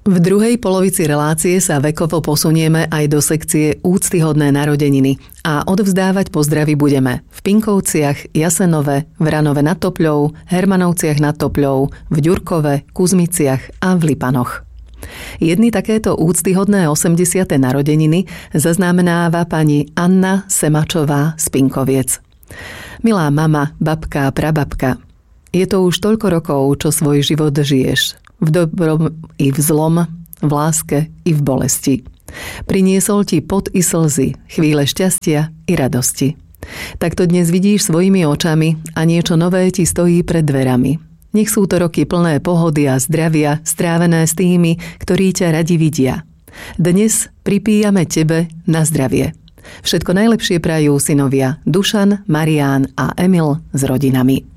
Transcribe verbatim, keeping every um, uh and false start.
V druhej polovici relácie sa vekovo posunieme aj do sekcie úctyhodné narodeniny a odvzdávať pozdravy budeme v Pinkovciach, Jasenove, Vranove nad Topľou, Hermanovciach nad Topľou, v Ďurkove, Kuzmiciach a v Lipanoch. Jedny takéto úctyhodné osemdesiate narodeniny zaznamenáva pani Anna Semačová z Pinkoviec. Milá mama, babka a prababka, je to už toľko rokov, čo svoj život žiješ. V dobrom i v zlom, v láske i v bolesti. Priniesol ti pot i slzy, chvíle šťastia i radosti. Tak to dnes vidíš svojimi očami a niečo nové ti stojí pred dverami. Nech sú to roky plné pohody a zdravia, strávené s tými, ktorí ťa radi vidia. Dnes pripíjame tebe na zdravie. Všetko najlepšie prajú synovia Dušan, Marián a Emil s rodinami.